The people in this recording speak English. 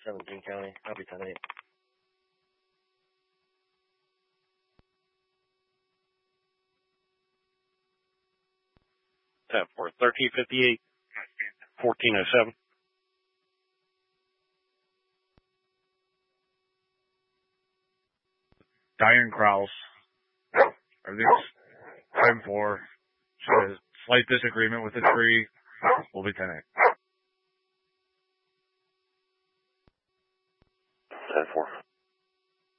17 County. I'll be 10-8. 10-4. 1358. 1407. Diane Krause. Everything's 10-4. She has slight disagreement with the tree. We'll be 10-8. 10-4.